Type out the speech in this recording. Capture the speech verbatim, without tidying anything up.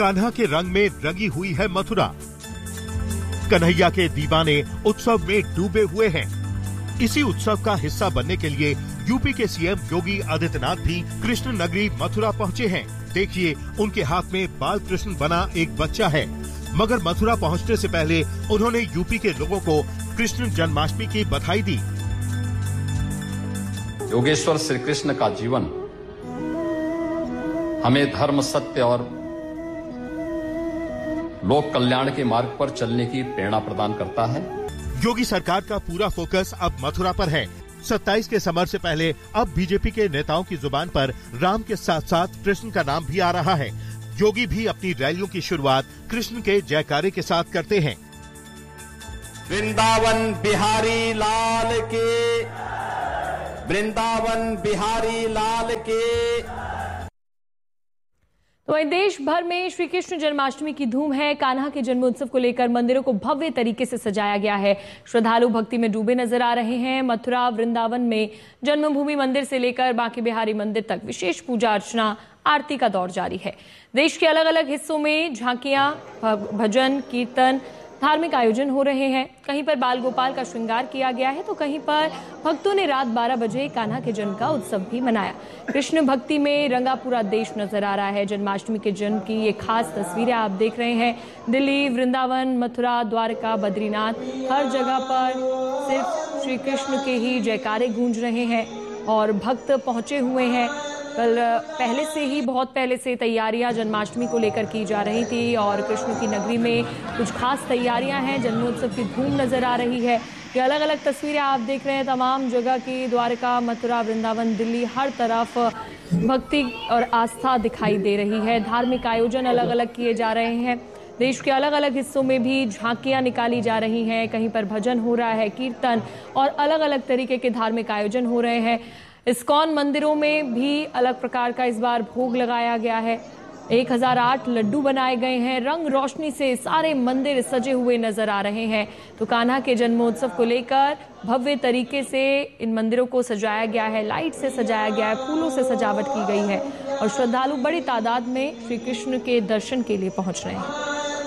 कान्हा के रंग में रंगी हुई है मथुरा। कन्हैया के दीवाने उत्सव में डूबे हुए हैं। इसी उत्सव का हिस्सा बनने के लिए यूपी के सीएम योगी आदित्यनाथ भी कृष्ण नगरी मथुरा पहुंचे हैं। देखिए, उनके हाथ में बाल कृष्ण बना एक बच्चा है। मगर मथुरा पहुंचने से पहले उन्होंने यूपी के लोगों को कृष्ण जन्माष्टमी की बधाई दी। योगेश्वर श्री कृष्ण का जीवन हमें धर्म, सत्य और लोक कल्याण के मार्ग पर चलने की प्रेरणा प्रदान करता है। योगी सरकार का पूरा फोकस अब मथुरा पर है। सत्ताईस के समर से पहले अब बीजेपी के नेताओं की जुबान पर राम के साथ साथ कृष्ण का नाम भी आ रहा है। योगी भी अपनी रैलियों की शुरुआत कृष्ण के जयकारे के साथ करते हैं। वृंदावन बिहारी लाल के, वृंदावन बिहारी लाल के। तो वहीं देश भर में श्री कृष्ण जन्माष्टमी की धूम है। कान्हा के जन्मोत्सव को लेकर मंदिरों को भव्य तरीके से सजाया गया है। श्रद्धालु भक्ति में डूबे नजर आ रहे हैं। मथुरा वृंदावन में जन्मभूमि मंदिर से लेकर बांके बिहारी मंदिर तक विशेष पूजा अर्चना, आरती का दौर जारी है। देश के अलग अलग हिस्सों में झांकियां, भजन, कीर्तन, धार्मिक आयोजन हो रहे हैं। कहीं पर बाल गोपाल का श्रृंगार किया गया है तो कहीं पर भक्तों ने रात बारह बजे कान्हा के जन्म का उत्सव भी मनाया। कृष्ण भक्ति में रंगा पूरा देश नजर आ रहा है। जन्माष्टमी के जन्म की ये खास तस्वीरें आप देख रहे हैं। दिल्ली, वृंदावन, मथुरा, द्वारका, बद्रीनाथ, हर जगह पर सिर्फ श्री कृष्ण के ही जयकारे गूंज रहे हैं और भक्त पहुंचे हुए हैं। कल पहले से ही बहुत पहले से तैयारियां जन्माष्टमी को लेकर की जा रही थी और कृष्ण की नगरी में कुछ खास तैयारियां हैं। जन्मोत्सव की धूम नजर आ रही है। ये अलग अलग तस्वीरें आप देख रहे हैं तमाम जगह की। द्वारका, मथुरा, वृंदावन, दिल्ली, हर तरफ भक्ति और आस्था दिखाई दे रही है। धार्मिक आयोजन अलग अलग किए जा रहे हैं। देश के अलग अलग हिस्सों में भी झांकियां निकाली जा रही हैं। कहीं पर भजन हो रहा है, कीर्तन और अलग अलग तरीके के धार्मिक आयोजन हो रहे हैं। इस्कॉन मंदिरों में भी अलग प्रकार का इस बार भोग लगाया गया है। एक हज़ार आठ लड्डू बनाए गए हैं। रंग रोशनी से सारे मंदिर सजे हुए नजर आ रहे हैं। तो कान्हा के जन्मोत्सव को लेकर भव्य तरीके से इन मंदिरों को सजाया गया है, लाइट से सजाया गया है, फूलों से सजावट की गई है और श्रद्धालु बड़ी तादाद में श्री कृष्ण के दर्शन के लिए पहुंच रहे हैं।